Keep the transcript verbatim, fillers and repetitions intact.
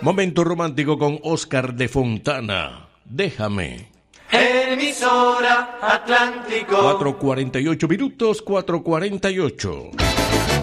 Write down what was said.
Momento romántico con Oscar de Fontana. Déjame. Emisora Atlántico. cuatro cuarenta y ocho minutos, cuatro cuarenta y ocho.